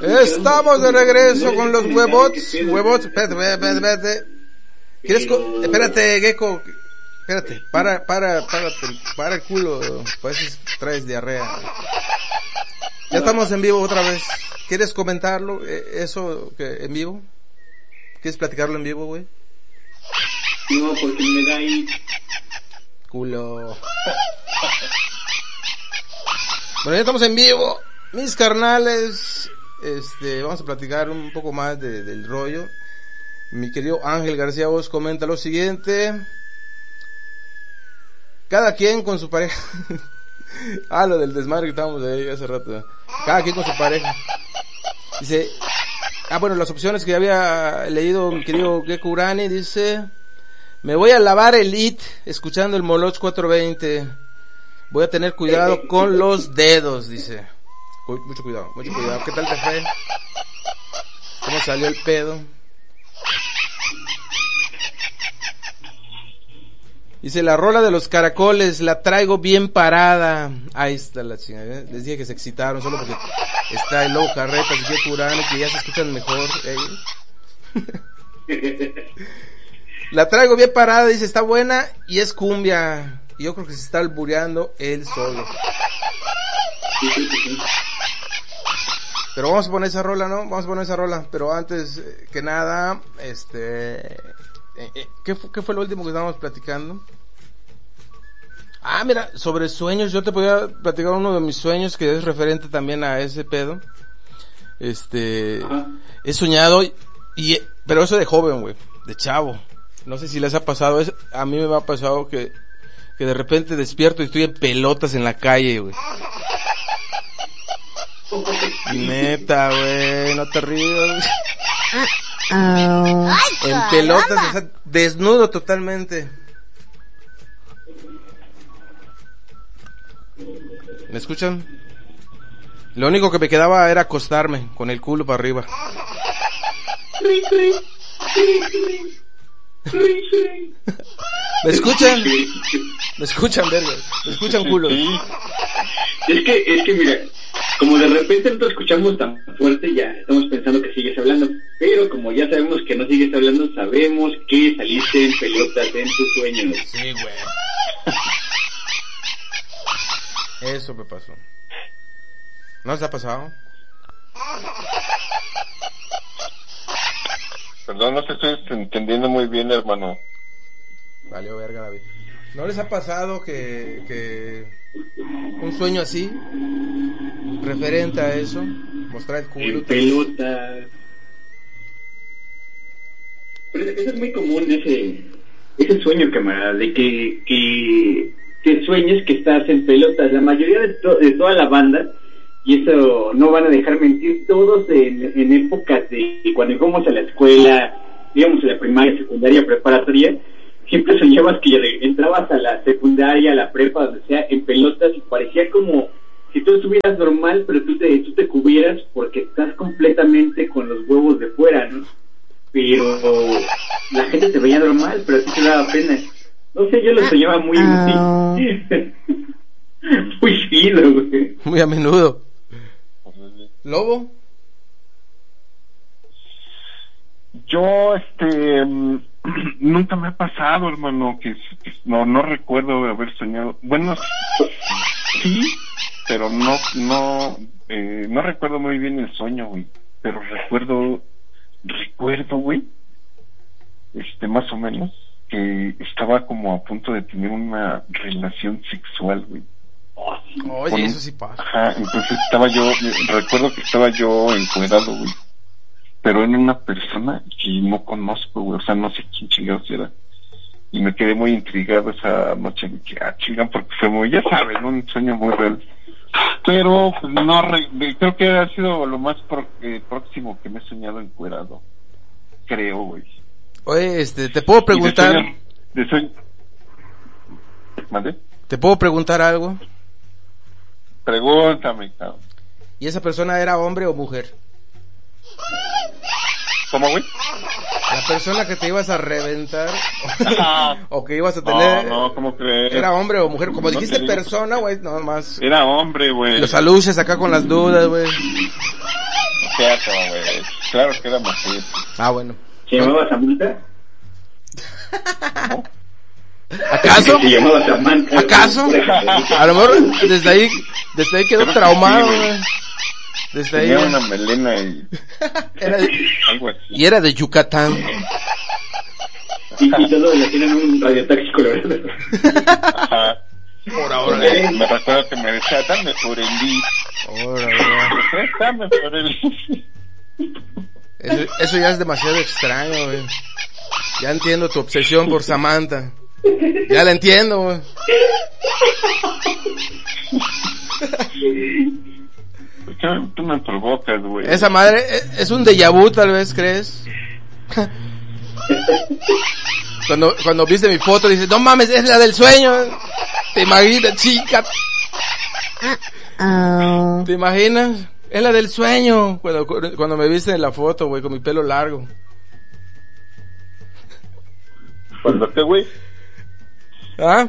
Estamos de regreso con los huevots. Huevots, espérate. ¿Quieres espérate, Gecko. Espérate, para el culo. Pues traes diarrea. Ya estamos en vivo otra vez. ¿Quieres comentarlo? Eso que en vivo. ¿Quieres platicarlo en vivo, güey? No, porque me da ahí culo. Bueno, ya estamos en vivo. Mis carnales, vamos a platicar un poco más del rollo. Mi querido Ángel García Vos comenta lo siguiente. Cada quien con su pareja. Lo del desmadre que estábamos ahí hace rato. Cada quien con su pareja. Dice, bueno, las opciones que había leído mi querido Gecko Urani, dice, me voy a lavar el IT escuchando el Moloch 420. Voy a tener cuidado con los dedos, dice. Mucho cuidado. ¿Qué tal te fue? ¿Cómo salió el pedo? Dice, la rola de los caracoles, la traigo bien parada. Ahí está la chingada. Les dije que se excitaron solo porque está el Lobo Carretas y Gecko Urani, que ya se escuchan mejor ellos. La traigo bien parada, dice, está buena y es cumbia. Y yo creo que se está albureando él solo. Pero vamos a poner esa rola, ¿no? Vamos a poner esa rola. Pero antes que nada, ¿qué fue lo último que estábamos platicando? Mira, sobre sueños. Yo te podía platicar uno de mis sueños que es referente también a ese pedo. He soñado pero eso de joven, güey, de chavo. No sé si les ha pasado, a mí me ha pasado que de repente despierto y estoy en pelotas en la calle, güey. Neta, güey, no te rías. En pelotas, o sea, desnudo totalmente. ¿Me escuchan? Lo único que me quedaba era acostarme con el culo para arriba. ¿Me escuchan? ¿Me escuchan, verga? ¿Me escuchan, culo? Es que mira, como de repente no te escuchamos tan fuerte, ya estamos pensando que sigues hablando, pero como ya sabemos que no sigues hablando, sabemos que saliste en pelotas en tus sueños. Sí, güey. Eso me pasó. ¿No les ha pasado? Perdón, no te estoy entendiendo muy bien, hermano. Valió verga, David. ¿No les ha pasado que un sueño así, referente a eso, mostrar el culo? En pelota. Pero eso es muy común, ese sueño, camarada, de que sueñes que estás en pelotas. La mayoría de toda la banda, y eso no van a dejar mentir, todos en épocas de cuando íbamos a la escuela, íbamos a la primaria, secundaria, preparatoria, siempre soñabas que entrabas a la secundaria, a la prepa, donde sea, en pelotas, y parecía como si tú estuvieras normal, pero tú te cubieras porque estás completamente con los huevos de fuera, ¿no? Pero la gente te veía normal, pero a ti te daba pena. No sé, yo lo soñaba muy muy chido, güey. Muy a menudo. ¿Lobo? Yo, nunca me ha pasado, hermano, que no recuerdo haber soñado. Bueno, sí, pero no recuerdo muy bien el sueño, güey. Pero recuerdo, güey, más o menos, que estaba como a punto de tener una relación sexual, güey. Oye, eso sí pasa. Ajá, entonces recuerdo que estaba yo encuerado, güey. Pero en una persona que no conozco, güey, o sea, no sé quién chingados era. Y me quedé muy intrigado esa noche, me dije, chingan, porque fue muy, ya sabes, ¿no? Un sueño muy real. Pero, pues, creo que ha sido lo más próximo que me he soñado encuerado. Creo, güey. Oye, te puedo preguntar... De sueño... ¿Mande? ¿Te puedo preguntar algo? Pregúntame, cabrón. ¿Y esa persona era hombre o mujer? ¿Cómo, güey? La persona que te ibas a reventar o que ibas a tener... No, ¿cómo crees? ¿Era hombre o mujer? Como dijiste persona, güey, nada más... Era hombre, güey. Los aluches acá con las dudas, güey. Cierto, güey. Claro que era mujer. Ah, bueno. ¿Se llamaba Samantha? ¿Acaso? Se llamaba Samantha. ¿Acaso? A lo mejor desde ahí quedó traumado, güey. Desde ahí. Tenía una melena y algo así. Y era de Yucatán. Y todo le tienen un radiotaxi colorado. Ajá. Por ahora. Me recuerdo que me decía, dame por el lead. Dame por el Eso ya es demasiado extraño, güey. Ya entiendo tu obsesión por Samantha. Ya la entiendo, güey. Tú me provocas, güey. Esa madre es un déjà vu, tal vez, ¿crees? Cuando viste mi foto dices, no mames, es la del sueño. ¿Te imaginas, chica? ¿Te imaginas? Es la del sueño. Cuando me viste en la foto, güey, con mi pelo largo. ¿Cuándo qué, güey? ¿Ah?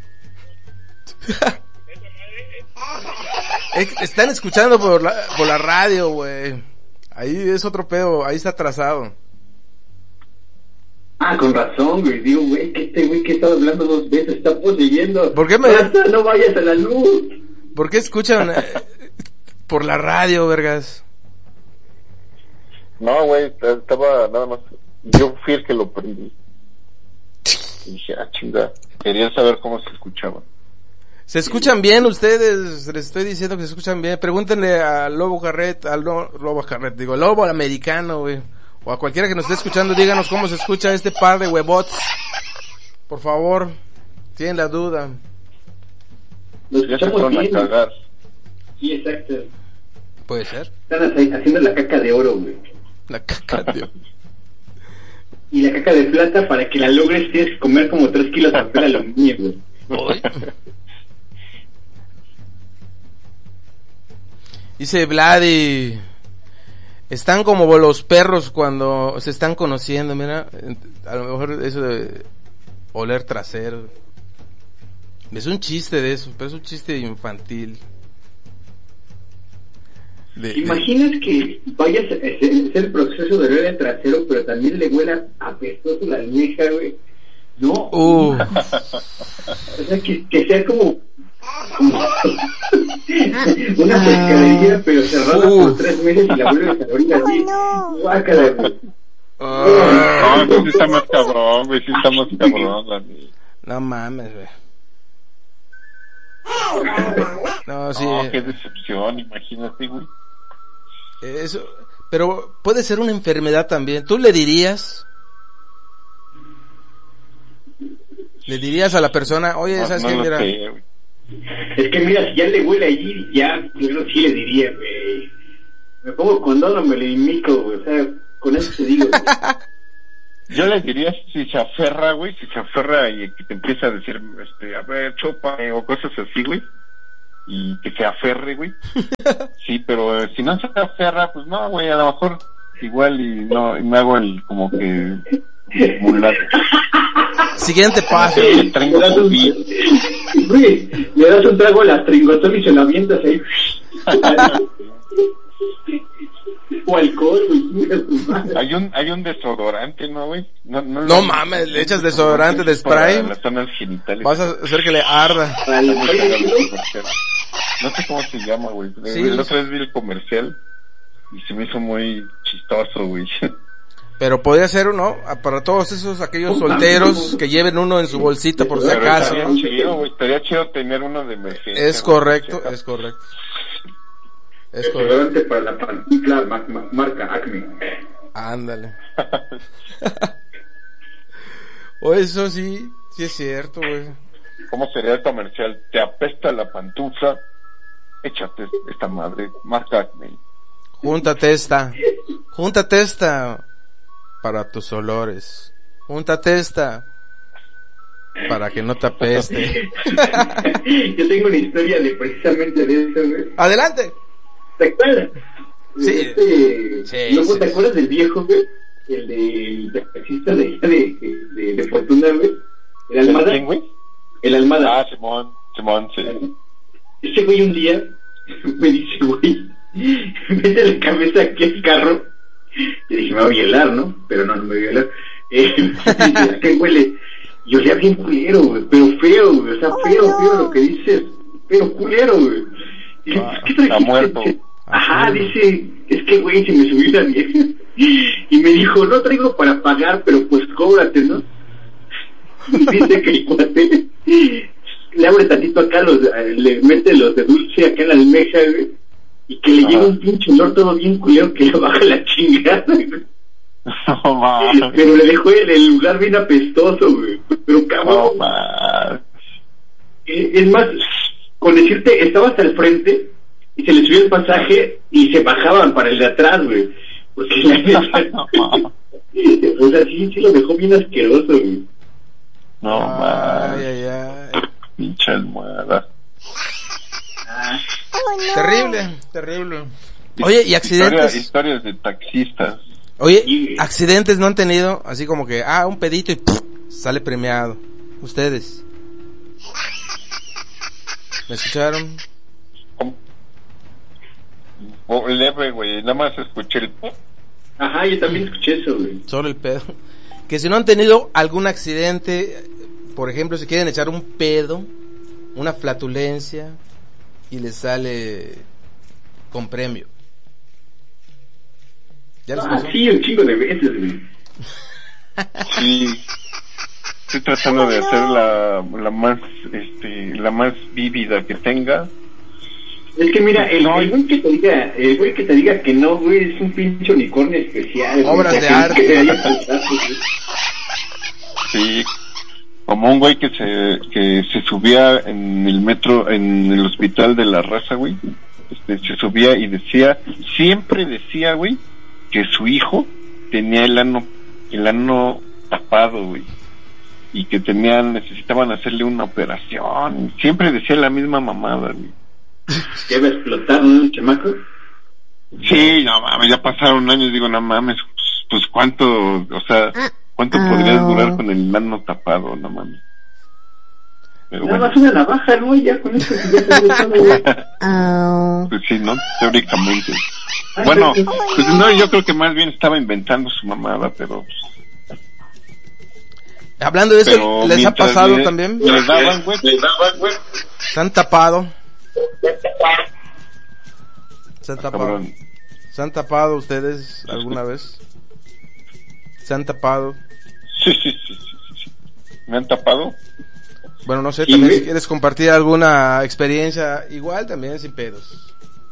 Están escuchando por la radio, güey. Ahí es otro pedo, ahí está atrasado. Ah, con razón, güey. Digo, güey, que este güey que estaba hablando 2 veces está poseyendo. ¿Por qué no vayas a la luz? ¿Por qué escuchan por la radio, vergas? No, güey, estaba nada más. Yo fui el que lo prendí. Y dije, chinga. Quería saber cómo se escuchaba. ¿Se escuchan bien ustedes? Les estoy diciendo que se escuchan bien. Pregúntenle al Lobo Jarret, Lobo Americano, güey. O a cualquiera que nos esté escuchando, díganos cómo se escucha este par de huevots. Por favor, tienen la duda. Nos Ya se escuchamos fueron a bien. cagar. Sí, exacto. Puede ser. Están haciendo la caca de oro, güey. La caca, tío. Y la caca de plata, para que la logres, tienes que comer como 3 kilos de papel aluminio, güey. Dice Vladi, están como los perros cuando se están conociendo, mira, a lo mejor eso de oler trasero. Es un chiste de eso, pero es un chiste infantil. ¿Imaginas que vayas a hacer el proceso de oler el trasero, pero también le huela apestoso la almeja, güey? No. O sea, que sea como una pescadería, pero cerrada por 3 meses y la vuelves a abrir así. Guácala, güey. No, sí está más cabrón, güey, sí está más cabrón, la neta. No mames, güey. No, sí. No, qué decepción, imagínate, güey. Eso, pero puede ser una enfermedad también. ¿Tú le dirías? ¿Le dirías a la persona, oye, sabes qué, mira? Sé, es que mira, si ya le huele allí, ya, yo sí le diría, güey. Me pongo condón o me lo imico, güey. O sea, con eso te digo, güey. Yo le diría si se aferra, güey, si se aferra y que te empieza a decir, a ver, chopa, o cosas así, güey. Y que se aferre, güey. Sí, pero si no se aferra, pues no, güey, a lo mejor igual y no, y me hago el como que mulato. Siguiente paso. Le das un trago al astringotón y se lo avientas ahí. O alcohol, güey. Hay un desodorante, ¿no, güey? No mames, le echas desodorante de spray. Para las zonas genitales. Vas a hacer que le arda. No sé cómo se llama, güey. Sí. La otra vez vi el comercial y se me hizo muy chistoso, güey. Pero podría ser uno para todos aquellos solteros que lleven uno en su bolsita por si acaso. Estaría chido, güey. Estaría chido tener uno de emergencia. Es correcto, es correcto. Es correcto. Desodorante para la pantufla marca Acme. Ándale. O eso sí es cierto, güey. ¿Cómo sería el comercial? Te apesta la pantufla, échate esta madre, marca Acme. Júntate esta para tus olores. Júntate esta para que no te apeste. Yo tengo una historia precisamente de eso, güey. Adelante. ¿Te acuerdas? Sí. ¿Te acuerdas del viejo, güey? El del taxista de Fortuna, güey. El Almada. ¿Quién, güey? El Almada. Simón, sí. Ese güey un día me dice, güey, mete la cabeza aquí al carro. Y dije, me va a violar, ¿no? Pero no me va a violar. Dice, ¿a qué huele? Y olía bien culero, güey, pero feo, güey. O sea, feo lo que dices, pero culero, güey. Y dije, ¿qué trajiste? Está muerto. Ajá, dice, es que, güey, se me subió una vieja. Y me dijo, no traigo para pagar, pero pues cóbrate, ¿no? Dice que el cuate le abre tantito acá, le mete los de dulce acá en la almeja, güey, y que le llega un pinche olor todo bien culero que le baja la chingada, güey. No, pero le dejó el lugar bien apestoso, güey. Pero cabrón. Es más, con decirte, estaba hasta el frente y se le subió el pasaje y se bajaban para el de atrás, güey. Porque la neta, o sea, sí lo dejó bien asqueroso, güey. No, Ay. pinche almohada. Terrible. Oye, ¿y accidentes? Historias de taxistas. Oye, ¿accidentes no han tenido? Así como que, un pedito y ¡puf! Sale premiado. ¿Ustedes? ¿Me escucharon? Leve, güey, nada más escuché el... Ajá, yo también escuché eso, güey. Solo el pedo. Que si no han tenido algún accidente, por ejemplo, si quieren echar un pedo, una flatulencia, y les sale con premio. ¿Ya les pasó? Sí, un chingo de veces, güey. Sí. Estoy tratando de hacer la más vívida que tenga. Es que mira, el güey que te diga que no, güey, es un pinche unicornio especial. Obras de arte. Sí, como un güey que se subía en el metro, en el hospital de la raza, güey. Se subía y siempre decía, güey, que su hijo tenía el ano tapado, güey, y que necesitaban hacerle una operación. Siempre decía la misma mamada, güey. ¿Ya va a explotar, no, un chamaco? Sí, no mames, ya pasaron años, digo, no mames, pues cuánto podrías durar con el ano tapado, no mames. Pero nada más una navaja, ¿no? Ya con eso pues sí, ¿no? Teóricamente. Bueno, pues no, yo creo que más bien estaba inventando su mamada, pero... Hablando de eso, ¿les ha pasado también? Les daban, güey. ¿Se han tapado? Cabrón. ¿Se han tapado ustedes alguna vez? ¿Se han tapado? Sí. ¿Me han tapado? Bueno, no sé, también si quieres compartir alguna experiencia, igual también sin pedos.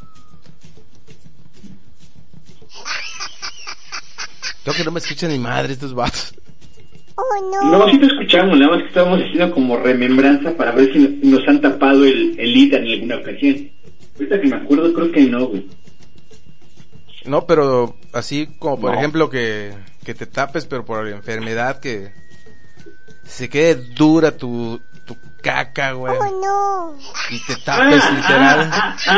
Creo que no me escuchan ni madre estos vatos. No, sí te escuchamos, nada más que estábamos haciendo como remembranza para ver si nos han tapado el IDA en alguna ocasión. Ahorita que me acuerdo, creo que no, güey. No, pero así como por ejemplo que te tapes, pero por la enfermedad, que se quede dura tu caca, güey. Y te tapes, literal.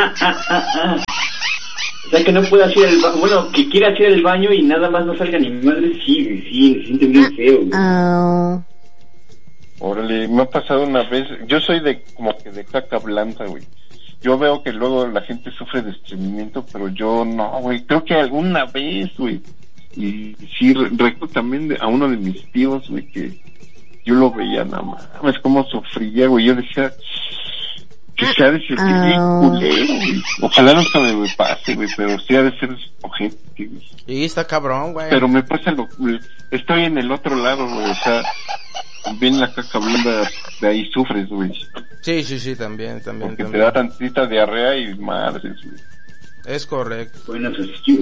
O sea, que no puedas ir al baño, bueno, que quieras ir al baño y nada más no salga ni madre, sí, se siente bien feo, güey. Órale, me ha pasado una vez, yo soy como que de caca blanda, güey. Yo veo que luego la gente sufre de estreñimiento, pero yo no, güey. Creo que alguna vez, güey. Y sí, recuerdo también a uno de mis tíos, güey, que yo lo veía nada más, cómo sufría, güey. Yo decía que se ha de sentir bien culero, güey. Ojalá no se me pase, güey, pero sí ha de ser ojete, güey. Y está cabrón, güey. Pero me pasa estoy en el otro lado, güey, o sea, también la caca blanda, de ahí sufres, güey. Sí, también. Porque te da tantita diarrea y madres, güey. Es correcto. Bueno, pues sí.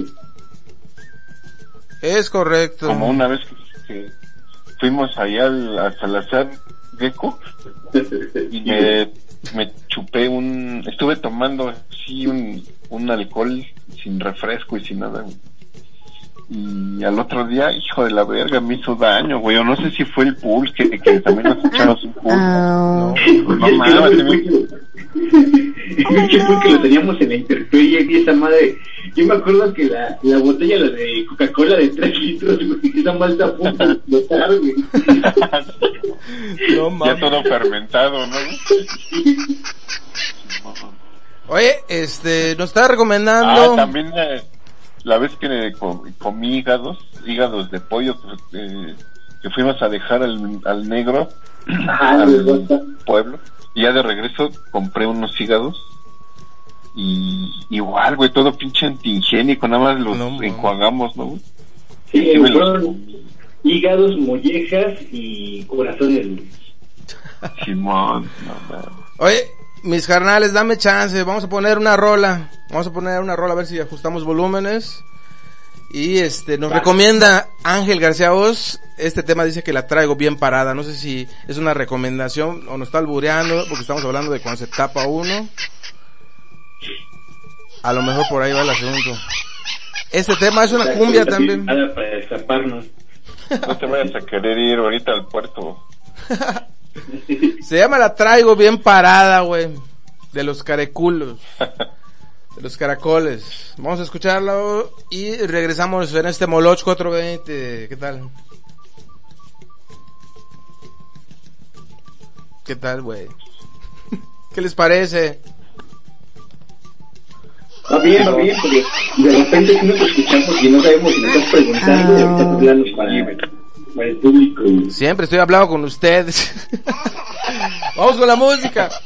Es correcto. Como una vez que fuimos allá a Salazar Gecko y me chupé estuve tomando así un alcohol sin refresco y sin nada, güey. Y al otro día, hijo de la verga, me hizo daño, güey. O no sé si fue el pool, que también nos echamos un pool. No mames. Pinche pool que lo teníamos en la intemperie y esa madre. Yo me acuerdo que la botella, la de Coca-Cola de 3 litros, güey, esa madre está a punto de explotar, güey. No mames. Ya todo fermentado, ¿no? Oye, nos está recomendando... también la vez que comí hígados de pollo que fuimos a dejar al negro al pueblo, y ya de regreso compré unos hígados y igual, güey, todo pinche antihigiénico, nada más los enjuagamos, ¿no? Sí, fueron hígados, mollejas y corazones. Simón, Oye, mis carnales, dame chance, vamos a poner una rola a ver si ajustamos volúmenes. Y nos recomienda Ángel García Oz, este tema dice que la traigo bien parada, no sé si es una recomendación o nos está albureando, porque estamos hablando de cuando se tapa uno. A lo mejor por ahí va el asunto. Este tema es una cumbia también. Para escaparnos. No te vayas a querer ir ahorita al puerto. Se llama La Traigo Bien Parada, güey. De los careculos. De los caracoles. Vamos a escucharlo y regresamos en este Moloch 420. ¿Qué tal? ¿Qué tal, güey? ¿Qué les parece? Va bien, porque de repente si nos escuchamos y no sabemos si nos estás preguntando o estás hablando para el público. Siempre estoy hablando con ustedes. Vamos con la música.